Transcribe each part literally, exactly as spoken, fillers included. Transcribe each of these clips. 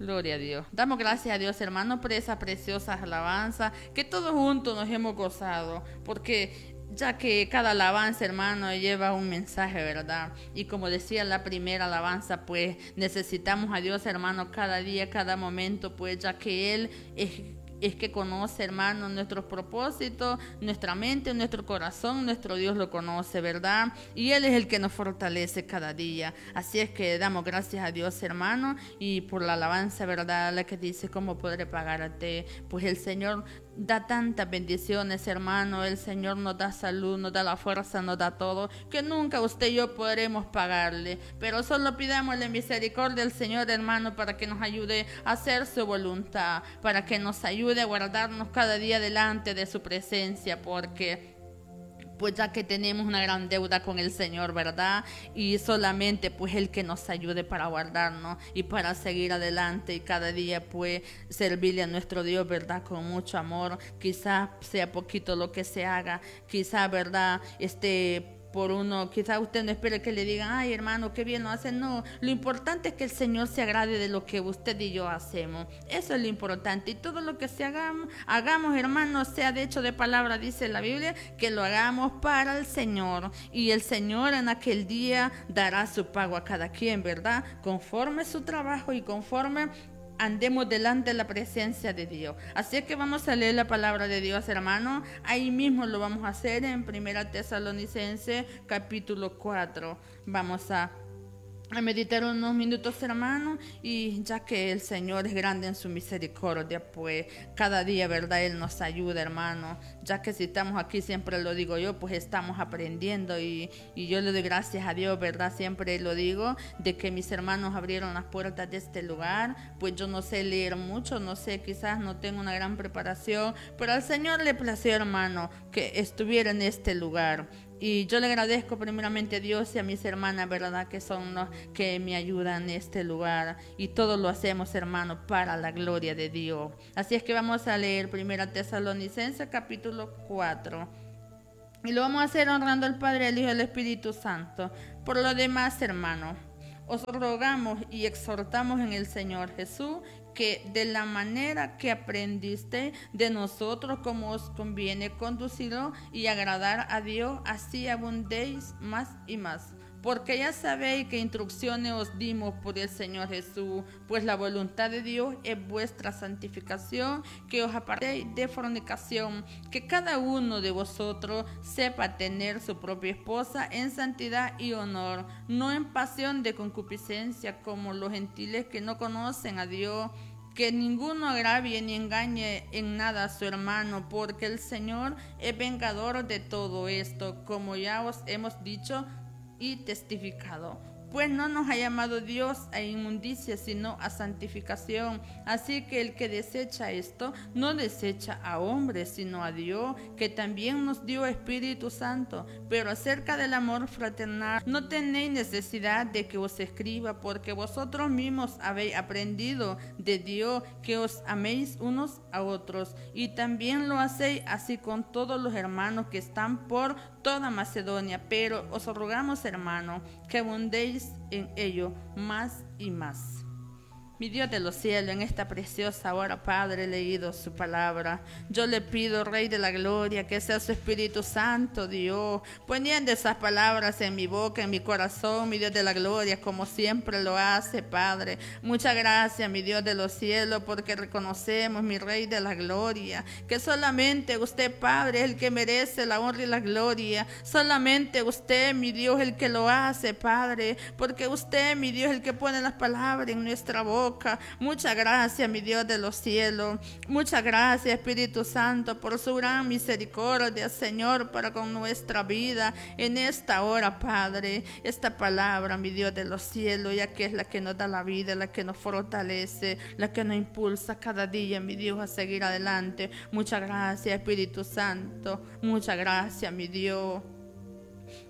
Gloria a Dios. Damos gracias a Dios, hermano, por esa preciosa alabanza que todos juntos nos hemos gozado, porque ya que cada alabanza, hermano, lleva un mensaje, ¿verdad? Y como decía la primera alabanza, pues necesitamos a Dios, hermano, cada día, cada momento, pues ya que Él es es que conoce, hermano, nuestros propósitos, nuestra mente, nuestro corazón, nuestro Dios lo conoce, ¿verdad? Y Él es el que nos fortalece cada día. Así es que damos gracias a Dios, hermano, y por la alabanza, ¿verdad? La que dice, ¿cómo podré pagarte? Pues el Señor da tantas bendiciones, hermano. El Señor nos da salud, nos da la fuerza, nos da todo, que nunca usted y yo podremos pagarle. Pero solo pidamos la misericordia del Señor, hermano, para que nos ayude a hacer su voluntad, para que nos ayude a guardarnos cada día delante de su presencia, porque pues ya que tenemos una gran deuda con el Señor, ¿verdad? Y solamente pues el que nos ayude para guardarnos y para seguir adelante y cada día pues servirle a nuestro Dios, ¿verdad? Con mucho amor. Quizás sea poquito lo que se haga, quizás, ¿verdad? Este... por uno, quizás usted no espere que le digan, ay hermano, qué bien lo hacen. No, lo importante es que el Señor se agrade de lo que usted y yo hacemos. Eso es lo importante. Y todo lo que se hagamos, hagamos, hermano, sea de hecho de palabra, dice la Biblia, que lo hagamos para el Señor. Y el Señor en aquel día dará su pago a cada quien, ¿verdad? Conforme su trabajo y conforme andemos delante de la presencia de Dios. Así que vamos a leer la palabra de Dios, hermano. Ahí mismo lo vamos a hacer en Primera Tesalonicenses capítulo cuatro. Vamos a a meditar unos minutos, hermano, y ya que el Señor es grande en su misericordia, pues cada día, ¿verdad? Él nos ayuda, hermano, ya que si estamos aquí, siempre lo digo yo, pues estamos aprendiendo y, y yo le doy gracias a Dios, ¿verdad? Siempre lo digo, de que mis hermanos abrieron las puertas de este lugar. Pues yo no sé leer mucho, no sé, quizás no tengo una gran preparación, pero al Señor le plació, hermano, que estuviera en este lugar. Y yo le agradezco primeramente a Dios y a mis hermanas, ¿verdad? Que son los que me ayudan en este lugar. Y todo lo hacemos, hermano, para la gloria de Dios. Así es que vamos a leer Primera Tesalonicenses capítulo cuatro. Y lo vamos a hacer honrando al Padre, al Hijo y al Espíritu Santo. Por lo demás, hermano, os rogamos y exhortamos en el Señor Jesús que de la manera que aprendiste de nosotros, como os conviene conducirlo y agradar a Dios, así abundéis más y más. Porque ya sabéis que instrucciones os dimos por el Señor Jesús, pues la voluntad de Dios es vuestra santificación, que os apartéis de fornicación, que cada uno de vosotros sepa tener su propia esposa en santidad y honor, no en pasión de concupiscencia como los gentiles que no conocen a Dios. Que ninguno agravie ni engañe en nada a su hermano, porque el Señor es vengador de todo esto, como ya os hemos dicho y testificado. Pues no nos ha llamado Dios a inmundicia, sino a santificación. Así que el que desecha esto, no desecha a hombres, sino a Dios, que también nos dio Espíritu Santo. Pero acerca del amor fraternal, no tenéis necesidad de que os escriba, porque vosotros mismos habéis aprendido de Dios que os améis unos a otros. Y también lo hacéis así con todos los hermanos que están por toda Macedonia. Pero os rogamos, hermano, que abundéis en ello más y más. Mi Dios de los cielos, en esta preciosa hora, Padre, he leído su palabra. Yo le pido, Rey de la Gloria, que sea su Espíritu Santo, Dios, poniendo esas palabras en mi boca, en mi corazón, mi Dios de la Gloria, como siempre lo hace, Padre. Muchas gracias, mi Dios de los cielos, porque reconocemos, mi Rey de la Gloria, que solamente usted, Padre, es el que merece la honra y la gloria. Solamente usted, mi Dios, es el que lo hace, Padre, porque usted, mi Dios, es el que pone las palabras en nuestra boca. Muchas gracias, mi Dios de los cielos. Muchas gracias, Espíritu Santo, por su gran misericordia, Señor, para con nuestra vida en esta hora, Padre. Esta palabra, mi Dios de los cielos, ya que es la que nos da la vida, la que nos fortalece, la que nos impulsa cada día, mi Dios, a seguir adelante. Muchas gracias, Espíritu Santo. Muchas gracias, mi Dios.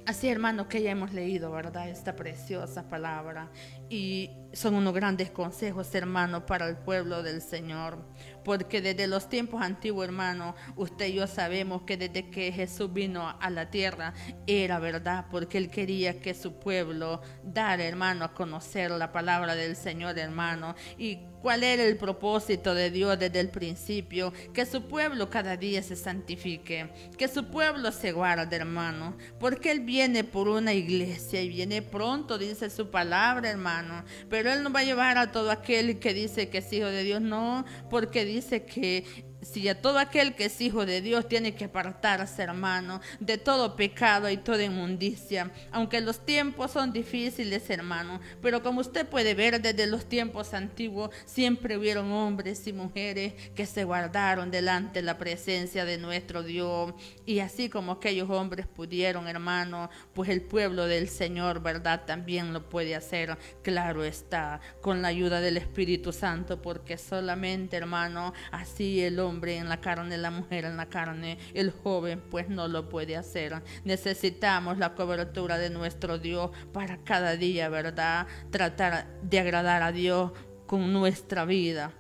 Así, hermano, que ya hemos leído, ¿verdad? Esta preciosa palabra. Y son unos grandes consejos, hermano, para el pueblo del Señor. Porque desde los tiempos antiguos, hermano, usted y yo sabemos que desde que Jesús vino a la tierra, era verdad, porque Él quería que su pueblo dar, hermano, a conocer la palabra del Señor, hermano. Y cuál era el propósito de Dios desde el principio, que su pueblo cada día se santifique, que su pueblo se guarde, hermano, porque Él viene por una iglesia y viene pronto, dice su palabra, hermano, pero Él no va a llevar a todo aquel que dice que es hijo de Dios, no, porque dice que si a todo aquel que es hijo de Dios tiene que apartarse, hermano, de todo pecado y toda inmundicia, aunque los tiempos son difíciles, hermano, pero como usted puede ver desde los tiempos antiguos, siempre hubieron hombres y mujeres que se guardaron delante de la presencia de nuestro Dios, y así como aquellos hombres pudieron, hermano, pues el pueblo del Señor, verdad, también lo puede hacer, claro está, con la ayuda del Espíritu Santo, porque solamente, hermano, así el hombre hombre en la carne, la mujer en la carne, el joven pues no lo puede hacer. Necesitamos la cobertura de nuestro Dios para cada día, ¿verdad? Tratar de agradar a Dios con nuestra vida.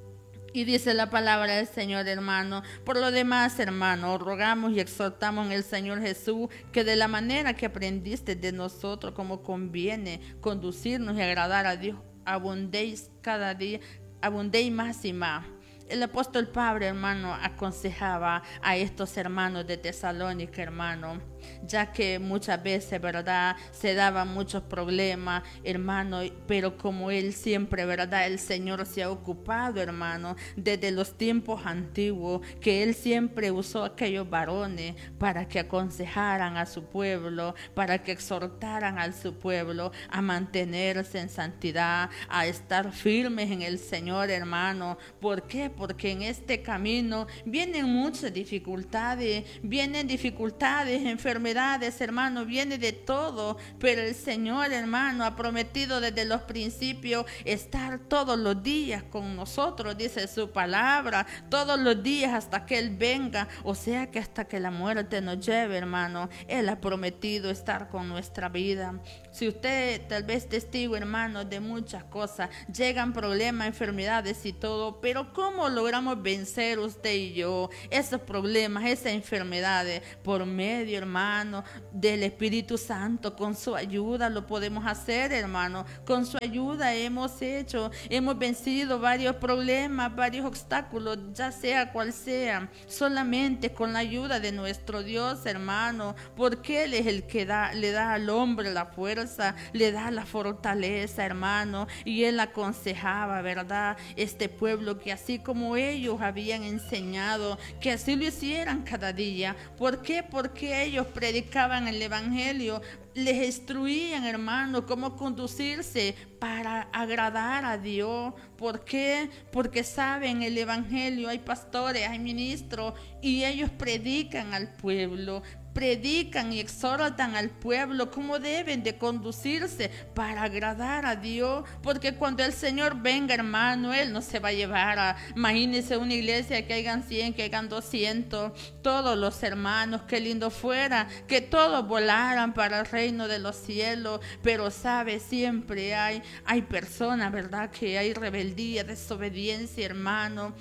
Y dice la palabra del Señor, hermano. Por lo demás, hermano, rogamos y exhortamos en el Señor Jesús que de la manera que aprendiste de nosotros, como conviene conducirnos y agradar a Dios, abundéis cada día, abundéis más y más. El apóstol Pablo, hermano, aconsejaba a estos hermanos de Tesalónica, hermano, ya que muchas veces, verdad, se daban muchos problemas, hermano, pero como él siempre, verdad, el Señor se ha ocupado, hermano, desde los tiempos antiguos, que él siempre usó a aquellos varones para que aconsejaran a su pueblo, para que exhortaran a su pueblo a mantenerse en santidad, a estar firmes en el Señor, hermano. ¿Por qué? Porque en este camino vienen muchas dificultades, vienen dificultades, enfermedades, hermano, viene de todo, pero el Señor, hermano, ha prometido desde los principios estar todos los días con nosotros, dice su palabra, todos los días hasta que Él venga, o sea que hasta que la muerte nos lleve, hermano, Él ha prometido estar con nuestra vida. Si usted tal vez testigo, hermano, de muchas cosas, llegan problemas, enfermedades y todo, pero ¿cómo logramos vencer usted y yo esos problemas, esas enfermedades? Por medio, hermano, del Espíritu Santo, con su ayuda lo podemos hacer, hermano. Con su ayuda hemos hecho, hemos vencido varios problemas, varios obstáculos, ya sea cual sea, solamente con la ayuda de nuestro Dios, hermano, porque Él es el que da, le da al hombre la fuerza, le da la fortaleza, hermano, y Él aconsejaba, ¿verdad?, este pueblo que así como ellos habían enseñado, que así lo hicieran cada día. ¿Por qué? Porque ellos predicaban el Evangelio, les instruían, hermano, cómo conducirse para agradar a Dios. ¿Por qué? Porque saben el Evangelio, hay pastores, hay ministros, y ellos predican al pueblo, predican y exhortan al pueblo cómo deben de conducirse para agradar a Dios, porque cuando el Señor venga, hermano, Él no se va a llevar a, imagínense una iglesia que hayan cien, que hayan doscientos, todos los hermanos, qué lindo fuera que todos volaran para el reino de los cielos, pero sabe, siempre hay, hay personas, ¿verdad?, que hay rebeldía, desobediencia, hermano,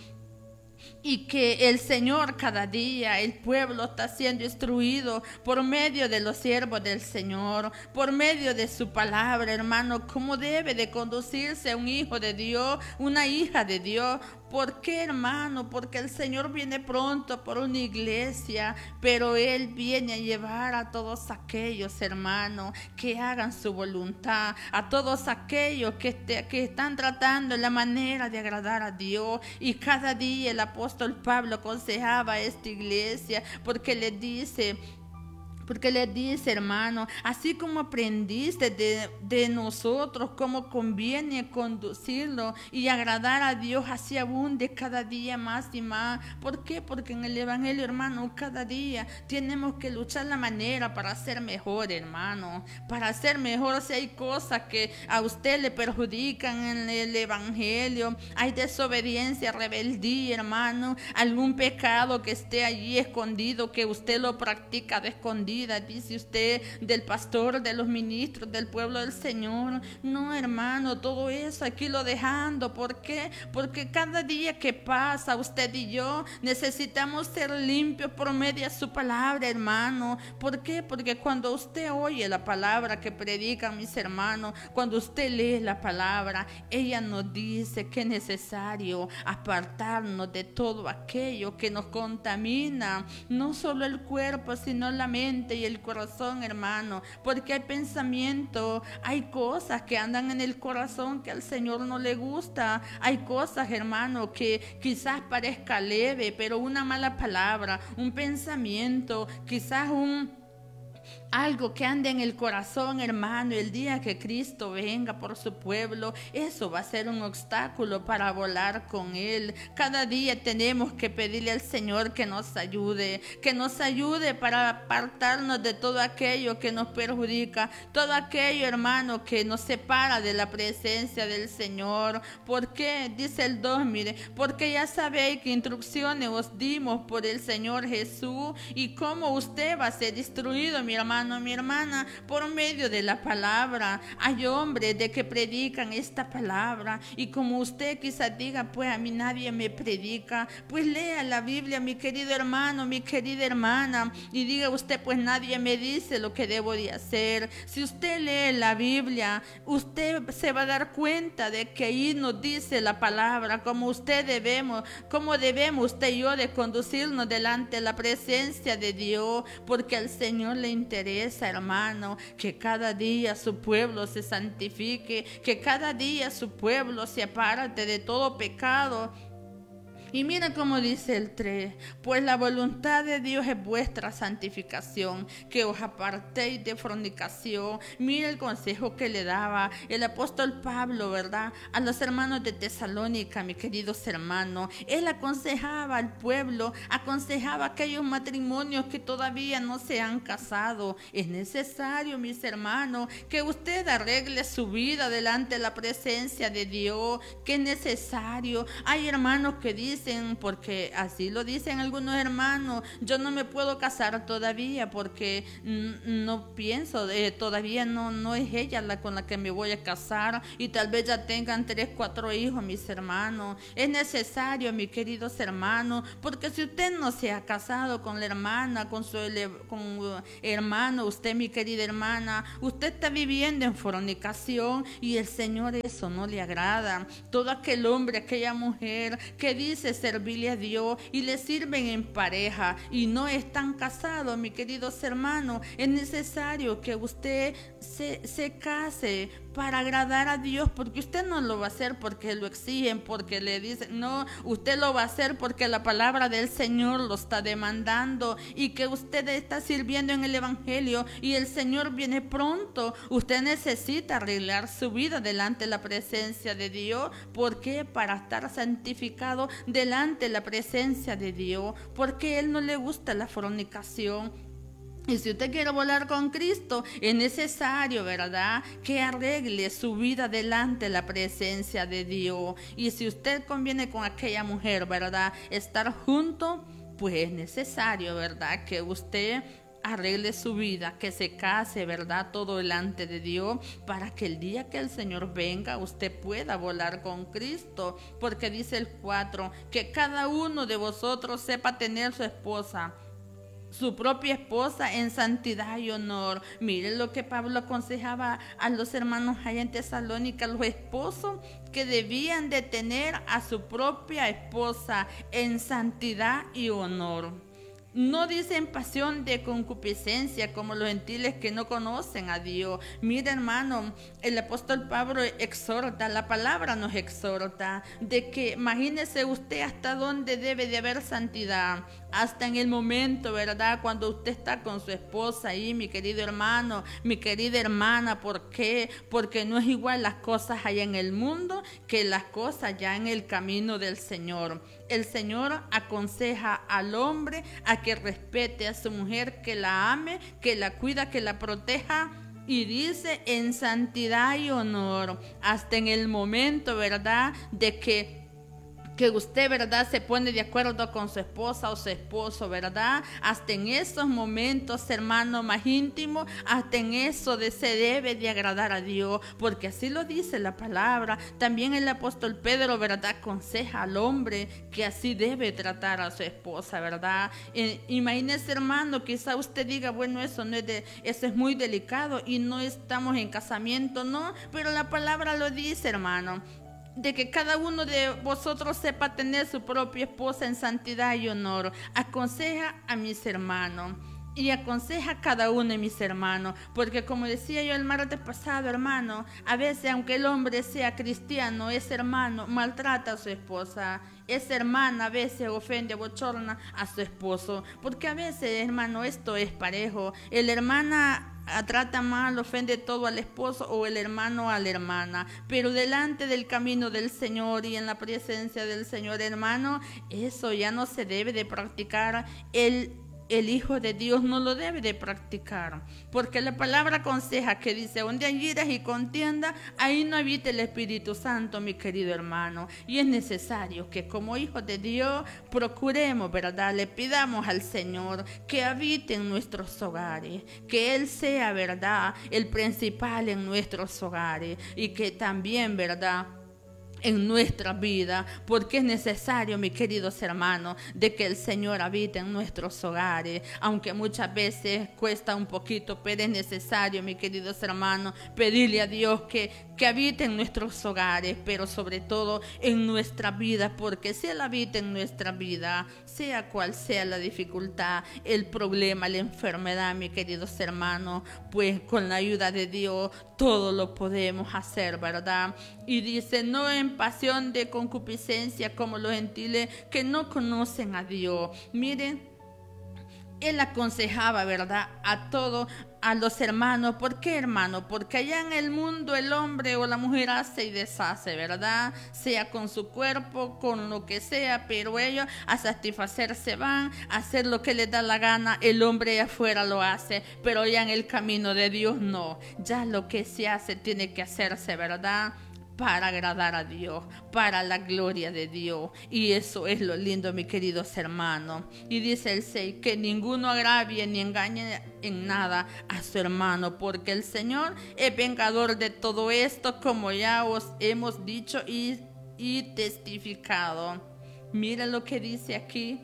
y que el Señor cada día, el pueblo está siendo instruido por medio de los siervos del Señor, por medio de su palabra, hermano, cómo debe de conducirse un hijo de Dios, una hija de Dios. ¿Por qué, hermano? Porque el Señor viene pronto por una iglesia, pero Él viene a llevar a todos aquellos, hermanos, que hagan su voluntad, a todos aquellos que, este, que están tratando la manera de agradar a Dios. Y cada día el apóstol Pablo aconsejaba a esta iglesia, porque le dice... Porque le dice, hermano, así como aprendiste de, de nosotros, cómo conviene conducirlo y agradar a Dios, así abunde cada día más y más. ¿Por qué? Porque en el Evangelio, hermano, cada día tenemos que luchar la manera para ser mejor, hermano. Para ser mejor, si hay cosas que a usted le perjudican en el Evangelio, hay desobediencia, rebeldía, hermano, algún pecado que esté allí escondido, que usted lo practica de escondido, escondidas, dice usted, del pastor, de los ministros, del pueblo del Señor. No, hermano, todo eso aquí lo dejando. ¿Por qué? Porque cada día que pasa, usted y yo necesitamos ser limpios por medio de su palabra, hermano. ¿Por qué? Porque cuando usted oye la palabra que predican mis hermanos, cuando usted lee la palabra, ella nos dice que es necesario apartarnos de todo aquello que nos contamina, no solo el cuerpo, sino la mente y el corazón, hermano, porque hay pensamientos, hay cosas que andan en el corazón que al Señor no le gusta, hay cosas, hermano, que quizás parezca leve, pero una mala palabra, un pensamiento, quizás un algo que ande en el corazón, hermano, el día que Cristo venga por su pueblo, eso va a ser un obstáculo para volar con Él. Cada día tenemos que pedirle al Señor que nos ayude, que nos ayude para apartarnos de todo aquello que nos perjudica, todo aquello, hermano, que nos separa de la presencia del Señor. ¿Por qué? Dice el dos, mire, porque ya sabéis que instrucciones os dimos por el Señor Jesús y cómo usted va a ser instruido, mi hermano, mi hermana, por medio de la palabra. Hay hombres de que predican esta palabra y como usted quizás diga, pues a mí nadie me predica, pues lea la Biblia, mi querido hermano, mi querida hermana, y diga usted, pues nadie me dice lo que debo de hacer. Si usted lee la Biblia, usted se va a dar cuenta de que ahí nos dice la palabra, cómo usted debemos, cómo debemos usted y yo de conducirnos delante de la presencia de Dios, porque al Señor le interesa, hermano, que cada día su pueblo se santifique, que cada día su pueblo se aparte de todo pecado. Y mira cómo dice el tres, pues la voluntad de Dios es vuestra santificación, que os apartéis de fornicación. Mira el consejo que le daba el apóstol Pablo, ¿verdad? A los hermanos de Tesalónica, mis queridos hermanos. Él aconsejaba al pueblo, aconsejaba a aquellos matrimonios que todavía no se han casado. Es necesario, mis hermanos, que usted arregle su vida delante de la presencia de Dios, que es necesario. Hay hermanos que dicen, porque así lo dicen algunos hermanos, yo no me puedo casar todavía porque no pienso, eh, todavía no, no es ella la con la que me voy a casar y tal vez ya tengan tres, cuatro hijos, mis hermanos. Es necesario, mis queridos hermanos, porque si usted no se ha casado con la hermana, con su con hermano, usted, mi querida hermana, usted está viviendo en fornicación y el Señor eso no le agrada. Todo aquel hombre, aquella mujer que dice servirle a Dios y le sirven en pareja y no están casados, mis queridos hermanos, es necesario que usted se, se case para agradar a Dios, porque usted no lo va a hacer porque lo exigen, porque le dicen, no, usted lo va a hacer porque la palabra del Señor lo está demandando y que usted está sirviendo en el Evangelio y el Señor viene pronto. Usted necesita arreglar su vida delante de la presencia de Dios. ¿Por qué? Para estar santificado delante de la presencia de Dios, porque a Él no le gusta la fornicación. Y si usted quiere volar con Cristo, es necesario, ¿verdad?, que arregle su vida delante de la presencia de Dios. Y si usted conviene con aquella mujer, ¿verdad?, estar junto, pues es necesario, ¿verdad?, que usted arregle su vida, que se case, ¿verdad?, todo delante de Dios, para que el día que el Señor venga, usted pueda volar con Cristo. Porque dice el cuatro, que cada uno de vosotros sepa tener su esposa, su propia esposa, en santidad y honor. Miren lo que Pablo aconsejaba a los hermanos allá en Tesalónica, los esposos que debían de tener a su propia esposa en santidad y honor. No dice en pasión de concupiscencia como los gentiles que no conocen a Dios. Mira, hermano, el apóstol Pablo exhorta, la palabra nos exhorta de que imagínese usted hasta dónde debe de haber santidad, hasta en el momento, ¿verdad?, cuando usted está con su esposa ahí, mi querido hermano, mi querida hermana. ¿Por qué? Porque no es igual las cosas allá en el mundo que las cosas ya en el camino del Señor. El Señor aconseja al hombre a que respete a su mujer, que la ame, que la cuida, que la proteja. Y dice en santidad y honor, hasta en el momento, ¿verdad?, de que que usted, ¿verdad?, se pone de acuerdo con su esposa o su esposo, ¿verdad? Hasta en esos momentos, hermano, más íntimos, hasta en eso de se debe de agradar a Dios, porque así lo dice la palabra. También el apóstol Pedro, ¿verdad?, aconseja al hombre que así debe tratar a su esposa, ¿verdad? Eh, imagínese, hermano, quizá usted diga, bueno, eso no es de, eso es muy delicado y no estamos en casamiento, no, pero la palabra lo dice, hermano, de que cada uno de vosotros sepa tener su propia esposa en santidad y honor. Aconseja a mis hermanos y aconseja a cada uno de mis hermanos, porque como decía yo el martes pasado, hermano, a veces aunque el hombre sea cristiano, ese hermano maltrata a su esposa, esa hermana a veces ofende, bochorna a su esposo, porque a veces, hermano, esto es parejo. El hermana trata mal, ofende todo al esposo o el hermano a la hermana, pero delante del camino del Señor y en la presencia del Señor, hermano, eso ya no se debe de practicar. El El Hijo de Dios no lo debe de practicar, porque la palabra aconseja que dice, donde hay iras y contienda, ahí no habita el Espíritu Santo, mi querido hermano. Y es necesario que como hijos de Dios procuremos, ¿verdad?, le pidamos al Señor que habite en nuestros hogares, que Él sea, ¿verdad?, el principal en nuestros hogares, y que también, ¿verdad?, en nuestra vida, porque es necesario, mis queridos hermanos, de que el Señor habite en nuestros hogares, aunque muchas veces cuesta un poquito, pero es necesario, mis queridos hermanos, pedirle a Dios que, que habite en nuestros hogares, pero sobre todo en nuestra vida, porque si Él habita en nuestra vida, sea cual sea la dificultad, el problema, la enfermedad, mis queridos hermanos, pues con la ayuda de Dios todo lo podemos hacer, ¿verdad? Y dice, no en pasión de concupiscencia como los gentiles que no conocen a Dios. Miren, Él aconsejaba, ¿verdad?, a todos, a los hermanos. ¿Por qué, hermano? Porque allá en el mundo el hombre o la mujer hace y deshace, ¿verdad? Sea con su cuerpo, con lo que sea, pero ellos a satisfacerse van, a hacer lo que les da la gana. El hombre afuera lo hace, pero ya en el camino de Dios no. Ya lo que se hace tiene que hacerse, ¿verdad?, para agradar a Dios, para la gloria de Dios. Y eso es lo lindo, mis queridos hermanos. Y dice el seis, que ninguno agravie ni engañe en nada a su hermano, porque el Señor es vengador de todo esto, como ya os hemos dicho y, y testificado. Mira lo que dice aquí,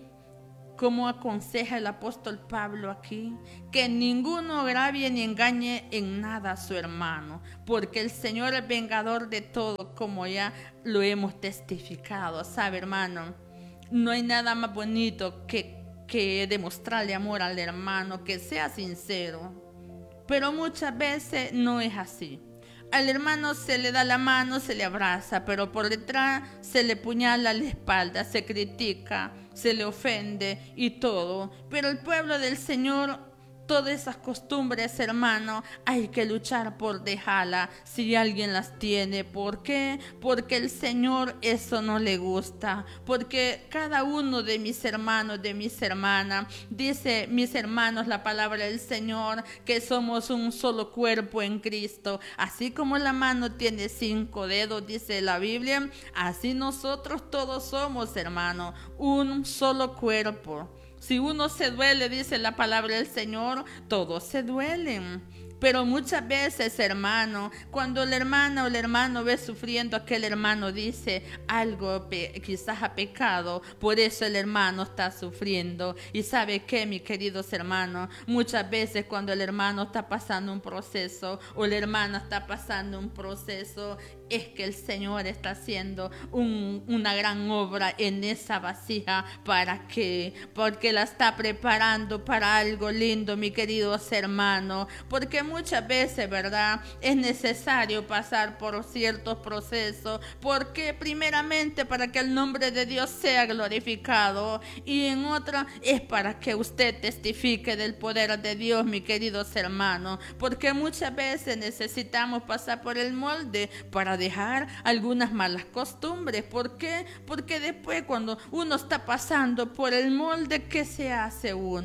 cómo aconseja el apóstol Pablo aquí, que ninguno agravie ni engañe en nada a su hermano, porque el Señor es vengador de todo, como ya lo hemos testificado. ¿Sabe, hermano? No hay nada más bonito que, que demostrarle amor al hermano, que sea sincero, pero muchas veces no es así. Al hermano se le da la mano, se le abraza, pero por detrás se le puñala la espalda, se critica, se le ofende y todo. Pero el pueblo del Señor, todas esas costumbres, hermano, hay que luchar por dejarla si alguien las tiene. ¿Por qué? Porque el Señor eso no le gusta. Porque cada uno de mis hermanos, de mis hermanas, dice mis hermanos la palabra del Señor, que somos un solo cuerpo en Cristo. Así como la mano tiene cinco dedos, dice la Biblia, así nosotros todos somos, hermano, un solo cuerpo. Si uno se duele, dice la palabra del Señor, todos se duelen. Pero muchas veces, hermano, cuando la hermana o el hermano ve sufriendo, aquel hermano dice algo, pe- quizás ha pecado, por eso el hermano está sufriendo. Y ¿sabe qué, mis queridos hermanos? Muchas veces cuando el hermano está pasando un proceso o la hermana está pasando un proceso, es que el Señor está haciendo un, una gran obra en esa vasija. ¿Para qué? Porque la está preparando para algo lindo, mis queridos hermanos. Porque muchas veces, ¿verdad?, es necesario pasar por ciertos procesos, porque primeramente para que el nombre de Dios sea glorificado, y en otra es para que usted testifique del poder de Dios, mis queridos hermanos. Porque muchas veces necesitamos pasar por el molde para dejar algunas malas costumbres. ¿Por qué? Porque después cuando uno está pasando por el molde, ¿qué se hace uno?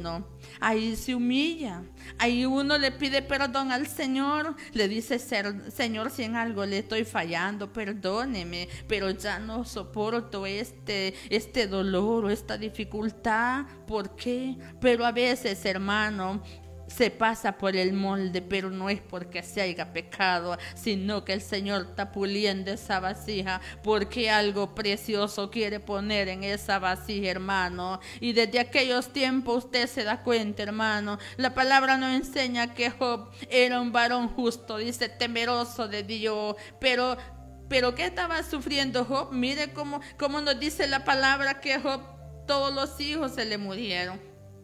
ahí se humilla, ahí uno le pide perdón al Señor, le dice, Señor, si en algo le estoy fallando, perdóneme, pero ya no soporto este, este dolor o esta dificultad. ¿Por qué? Pero a veces, hermano, se pasa por el molde, pero no es porque se haya pecado, sino que el Señor está puliendo esa vasija, porque algo precioso quiere poner en esa vasija, hermano. Y desde aquellos tiempos usted se da cuenta, hermano, la palabra nos enseña que Job era un varón justo, dice, temeroso de Dios, pero pero ¿qué estaba sufriendo Job? Mire cómo, cómo nos dice la palabra que Job, todos los hijos se le murieron.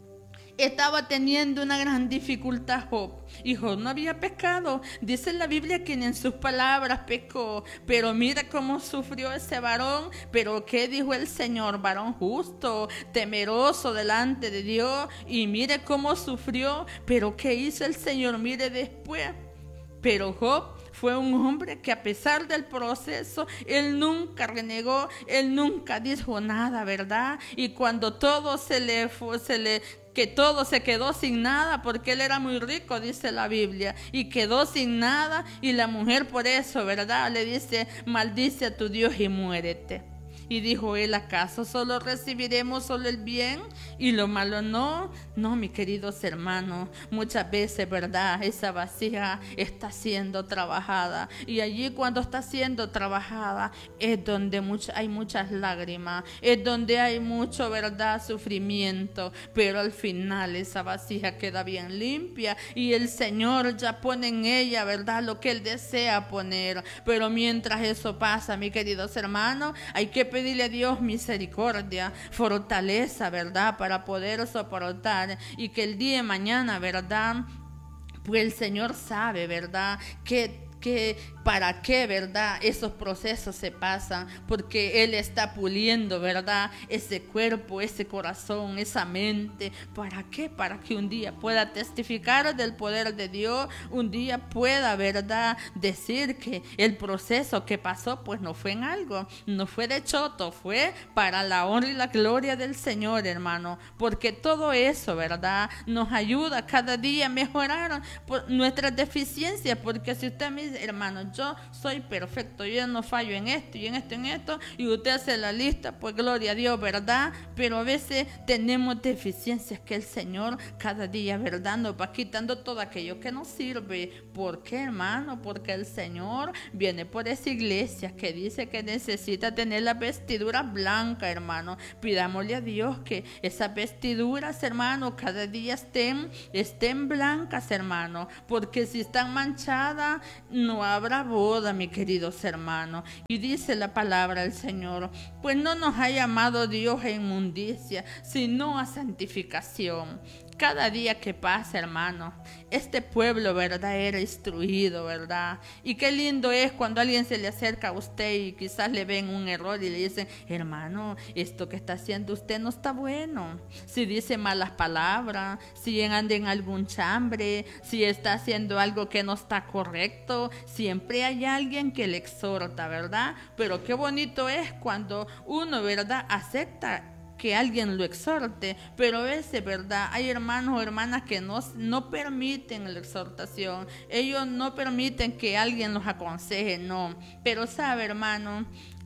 Estaba teniendo una gran dificultad Job, y Job no había pecado. Dice la Biblia que ni en sus palabras pecó, pero mira cómo sufrió ese varón. Pero ¿qué dijo el Señor? Varón justo, temeroso delante de Dios, y mire cómo sufrió. Pero ¿qué hizo el Señor? Mire después. Pero Job fue un hombre que, a pesar del proceso, él nunca renegó, él nunca dijo nada, ¿verdad? Y cuando todo se le fue, se le que todo se quedó sin nada, porque él era muy rico, dice la Biblia, y quedó sin nada, y la mujer por eso, ¿verdad?, le dice, maldice a tu Dios y muérete. Y dijo él, ¿acaso solo recibiremos solo el bien y lo malo no? No, mis queridos hermanos, muchas veces, ¿verdad?, esa vasija está siendo trabajada, y allí cuando está siendo trabajada es donde much- hay muchas lágrimas, es donde hay mucho, ¿verdad?, sufrimiento, pero al final esa vasija queda bien limpia y el Señor ya pone en ella, ¿verdad?, lo que Él desea poner. Pero mientras eso pasa, mis queridos hermanos, hay que pedirle a Dios misericordia, fortaleza, ¿verdad?, para poder soportar, y que el día de mañana, ¿verdad?, pues el Señor sabe, ¿verdad?, que que para qué, ¿verdad?, esos procesos se pasan, porque Él está puliendo, ¿verdad?, ese cuerpo, ese corazón, esa mente. ¿Para qué? Para que un día pueda testificar del poder de Dios, un día pueda, ¿verdad?, decir que el proceso que pasó pues no fue en algo, no fue de choto, fue para la honra y la gloria del Señor, hermano, porque todo eso, ¿verdad?, nos ayuda cada día a mejorar nuestras deficiencias, porque si usted me dice, hermano, yo soy perfecto, yo no fallo en esto y en esto, en esto, y usted hace la lista, pues gloria a Dios, ¿verdad? Pero a veces tenemos deficiencias que el Señor cada día, ¿verdad?, nos va quitando todo aquello que nos sirve. ¿Por qué, hermano? Porque el Señor viene por esa iglesia que dice que necesita tener las vestiduras blancas, hermano. Pidámosle a Dios que esas vestiduras, hermano, cada día estén, estén blancas, hermano, porque si están manchadas, no habrá boda, mis queridos hermanos. Y dice la palabra del Señor, pues no nos ha llamado Dios a inmundicia, sino a santificación. Cada día que pasa, hermano, este pueblo, ¿verdad?, era instruido, ¿verdad? Y qué lindo es cuando alguien se le acerca a usted y quizás le ven un error y le dicen, hermano, esto que está haciendo usted no está bueno. Si dice malas palabras, si anda en algún chambre, si está haciendo algo que no está correcto, siempre hay alguien que le exhorta, ¿verdad? Pero qué bonito es cuando uno, ¿verdad?, acepta que alguien lo exhorte, pero a veces, ¿verdad?, hay hermanos o hermanas que no, no permiten la exhortación, ellos no permiten que alguien los aconseje, no, pero sabe, hermano,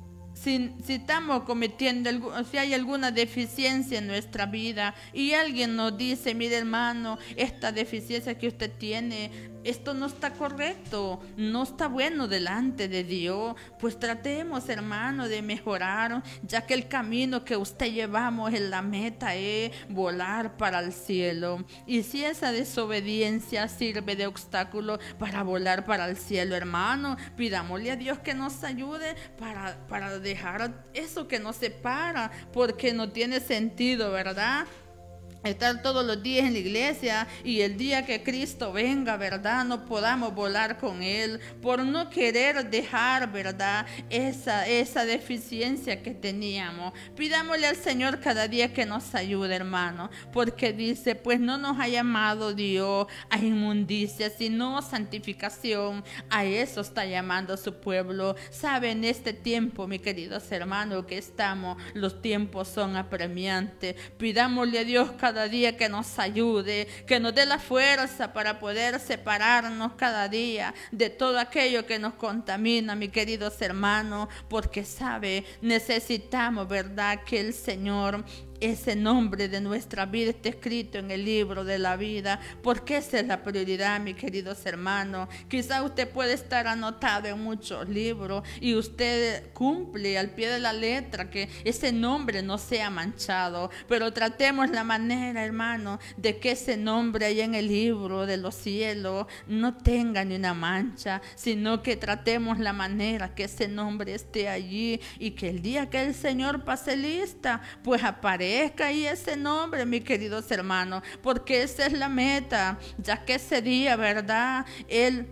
Si, si estamos cometiendo, si hay alguna deficiencia en nuestra vida y alguien nos dice, mire hermano, esta deficiencia que usted tiene, esto no está correcto, no está bueno delante de Dios, pues tratemos, hermano, de mejorar, ya que el camino que usted llevamos en la meta es volar para el cielo. Y si esa desobediencia sirve de obstáculo para volar para el cielo, hermano, pidámosle a Dios que nos ayude para, para dejar eso que nos separa, porque no tiene sentido, ¿verdad?, estar todos los días en la iglesia y el día que Cristo venga, ¿verdad?, no podamos volar con Él por no querer dejar, ¿verdad?, esa, esa deficiencia que teníamos. Pidámosle al Señor cada día que nos ayude, hermano, porque dice, pues no nos ha llamado Dios a inmundicia, sino santificación. A eso está llamando a su pueblo. Sabe, en este tiempo, mis queridos hermanos, que estamos, los tiempos son apremiantes. Pidámosle a Dios cada cada día que nos ayude, que nos dé la fuerza para poder separarnos cada día de todo aquello que nos contamina, mis queridos hermanos, porque sabe, necesitamos, ¿verdad?, que el Señor, ese nombre de nuestra vida esté escrito en el libro de la vida, porque esa es la prioridad, mis queridos hermanos. Quizá usted puede estar anotado en muchos libros y usted cumple al pie de la letra que ese nombre no sea manchado, pero tratemos la manera, hermano, de que ese nombre ahí en el libro de los cielos no tenga ni una mancha, sino que tratemos la manera que ese nombre esté allí y que el día que el Señor pase lista, pues aparezca ahí ese nombre, mis queridos hermanos, porque esa es la meta, ya que ese día, ¿verdad?, Él,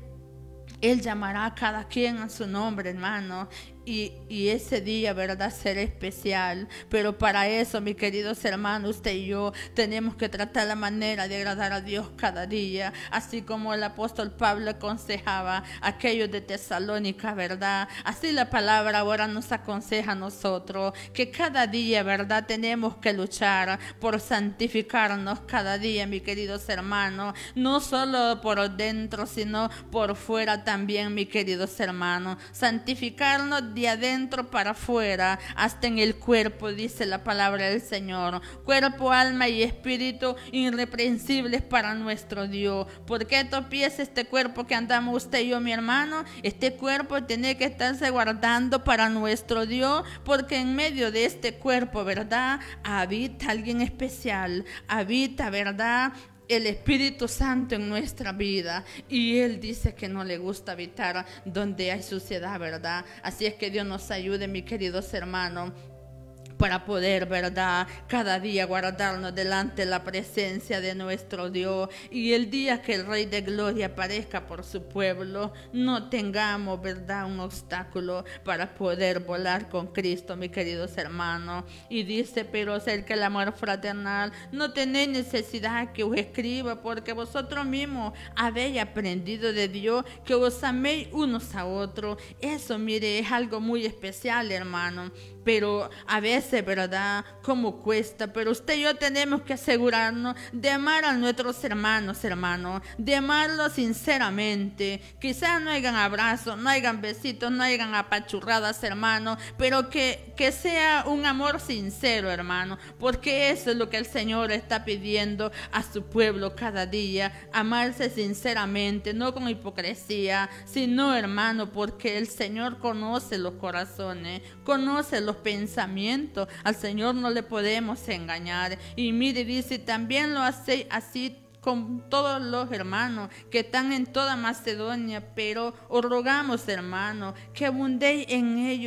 Él llamará a cada quien a su nombre, hermano. Y, y ese día, ¿verdad?, será especial. Pero para eso, mis queridos hermanos, usted y yo tenemos que tratar la manera de agradar a Dios cada día. Así como el apóstol Pablo aconsejaba a aquellos de Tesalónica, ¿verdad? Así la palabra ahora nos aconseja a nosotros. Que cada día, ¿verdad?, tenemos que luchar por santificarnos cada día, mis queridos hermanos. No solo por dentro, sino por fuera también, mis queridos hermanos. Santificarnos de adentro para afuera, hasta en el cuerpo, dice la palabra del Señor. Cuerpo, alma y espíritu irreprensibles para nuestro Dios. ¿Por qué tropieza este cuerpo que andamos usted y yo, mi hermano? Este cuerpo tiene que estarse guardando para nuestro Dios, porque en medio de este cuerpo, ¿verdad?, habita alguien especial, habita, ¿verdad?, el Espíritu Santo en nuestra vida, y Él dice que no le gusta habitar donde hay suciedad, ¿verdad? Así es que Dios nos ayude, mis queridos hermanos, para poder, ¿verdad?, cada día guardarnos delante de la presencia de nuestro Dios, y el día que el Rey de Gloria aparezca por su pueblo, no tengamos, ¿verdad?, un obstáculo para poder volar con Cristo, mis queridos hermanos. Y dice, pero acerca del amor fraternal, no tenéis necesidad que os escriba, porque vosotros mismos habéis aprendido de Dios que os améis unos a otros. Eso, mire, es algo muy especial, hermano. Pero a veces, ¿verdad?, como cuesta, pero usted y yo tenemos que asegurarnos de amar a nuestros hermanos, hermanos, de amarlos sinceramente. Quizás no hayan abrazos, no hayan besitos, no hayan apachurradas, hermano, pero que, que sea un amor sincero, hermano, porque eso es lo que el Señor está pidiendo a su pueblo cada día, amarse sinceramente, no con hipocresía, sino, hermano, porque el Señor conoce los corazones, conoce los pensamientos. Al Señor no le podemos engañar. Y mire, dice, también lo hace así con todos los hermanos que están en toda Macedonia, pero os rogamos, hermanos, que abundéis en ellos